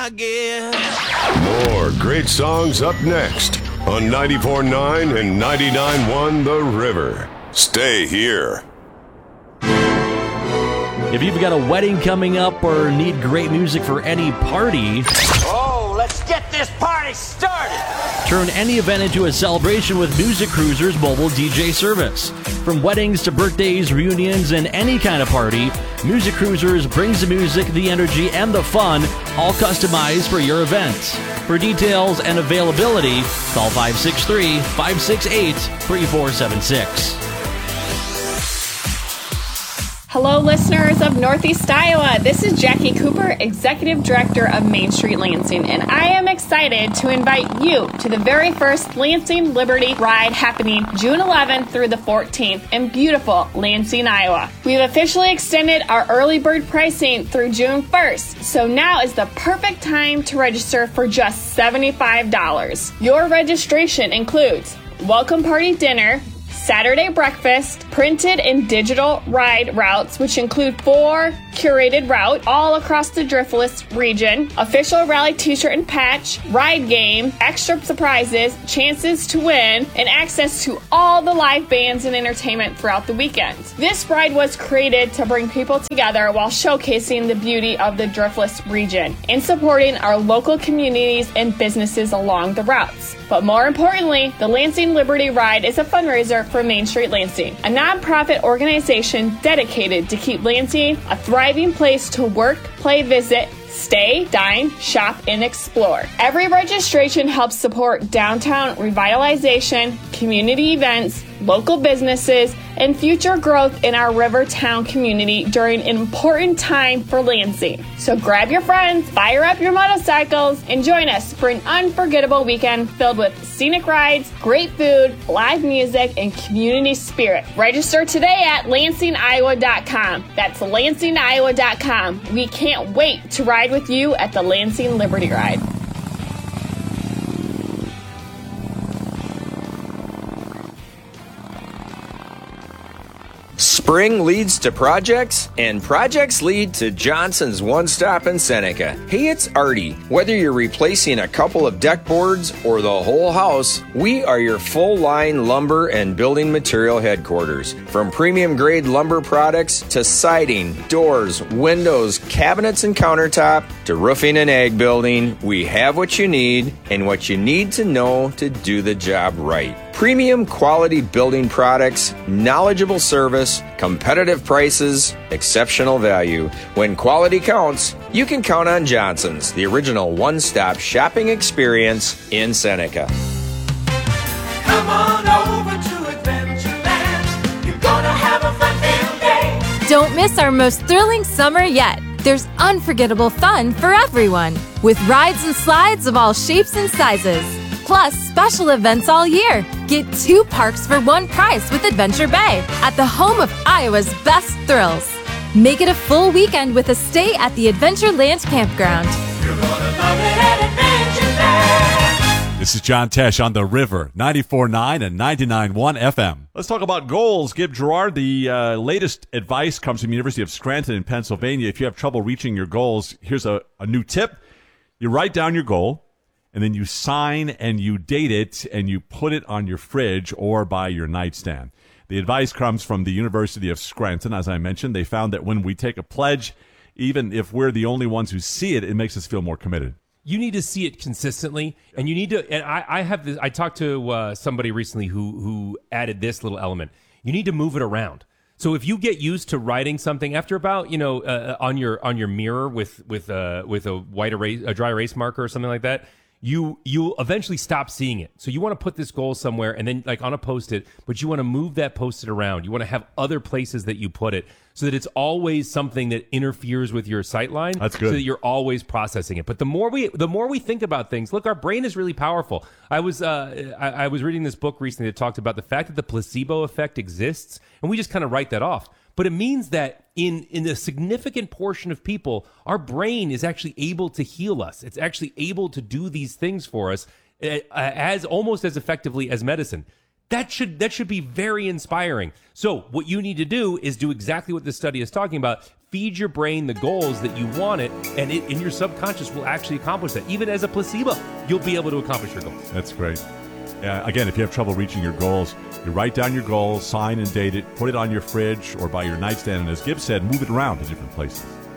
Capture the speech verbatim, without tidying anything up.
I guess. More great songs up next on ninety-four point nine and ninety-nine point one The River. Stay here. If you've got a wedding coming up or need great music for any party, Oh, let's get this party started. turn any event into a celebration with Music Cruiser's mobile D J service. From weddings to birthdays, reunions, and any kind of party, Music Cruisers brings the music, the energy, and the fun, all customized for your event. For details and availability, call five six three, five six eight, three four seven six. Hello, listeners of Northeast Iowa. This is Jackie Cooper, Executive Director of Main Street Lansing, and I am excited to invite you to the very first Lansing Liberty Ride happening June eleventh through the fourteenth in beautiful Lansing, Iowa. We've officially extended our early bird pricing through June first, so now is the perfect time to register for just seventy-five dollars. Your registration includes welcome party dinner, Saturday breakfast, printed and digital ride routes, which include four curated routes all across the Driftless region, official rally t-shirt and patch, ride game, extra surprises, chances to win, and access to all the live bands and entertainment throughout the weekend. This ride was created to bring people together while showcasing the beauty of the Driftless region and supporting our local communities and businesses along the routes. But more importantly, the Lansing Liberty Ride is a fundraiser for Main Street Lansing, a nonprofit organization dedicated to keep Lansing a thriving place to work, play, visit, stay, dine, shop, and explore. Every registration helps support downtown revitalization, community events, local businesses, and future growth in our Rivertown community during an important time for Lansing. So grab your friends, fire up your motorcycles, and join us for an unforgettable weekend filled with scenic rides, great food, live music, and community spirit. Register today at Lansing Iowa dot com. That's Lansing Iowa dot com. We can't wait to ride with you at the Lansing Liberty Ride. Spring leads to projects, and projects lead to Johnson's One Stop in Seneca. Hey, it's Artie. Whether you're replacing a couple of deck boards or the whole house, we are your full-line lumber and building material headquarters. From premium-grade lumber products to siding, doors, windows, cabinets, and countertop to roofing and ag building, we have what you need and what you need to know to do the job right. Premium quality building products, knowledgeable service, competitive prices, exceptional value. When quality counts, you can count on Johnson's, the original one-stop shopping experience in Seneca. Come on over to Adventureland. You're gonna have a fun-filled day. Don't miss our most thrilling summer yet. There's unforgettable fun for everyone, with rides and slides of all shapes and sizes. Plus, special events all year. Get two parks for one price with Adventure Bay at the home of Iowa's best thrills. Make it a full weekend with a stay at the Adventureland Campground. You're gonna love it at Adventureland. This is John Tesh on The River, ninety-four point nine and ninety-nine point one F M. Let's talk about goals. Gib Gerard, the uh, latest advice comes from the University of Scranton in Pennsylvania. If you have trouble reaching your goals, here's a, a new tip. You write down your goal, and then you sign and you date it, and you put it on your fridge or by your nightstand. The advice comes from the University of Scranton. As I mentioned, they found that when we take a pledge, even if we're the only ones who see it, it makes us feel more committed. You need to see it consistently, and you need to. And I, I have this. I talked to uh, somebody recently who who added this little element. You need to move it around. So if you get used to writing something after about, you know, uh, on your on your mirror with with uh, with a white erase, a dry erase marker or something like that, you you'll eventually stop seeing it. So you want to put this goal somewhere and then like on a Post-it, but you want to move that Post-it around. You want to have other places that you put it so that it's always something that interferes with your sight line. That's good. So that you're always processing it. But the more we the more we think about things, look, our brain is really powerful. I was uh, I, I was reading this book recently that talked about the fact that the placebo effect exists, and we just kind of write that off. But it means that in, in a significant portion of people, our brain is actually able to heal us. It's actually able to do these things for us uh, as almost as effectively as medicine. That should that should be very inspiring. So what you need to do is do exactly what this study is talking about. feed your brain the goals that you want it, and it and your subconscious will actually accomplish that. Even as a placebo, you'll be able to accomplish your goals. That's great. Uh, again, if you have trouble reaching your goals, you write down your goals, sign and date it, put it on your fridge or by your nightstand, and as Gibb said, move it around to different places.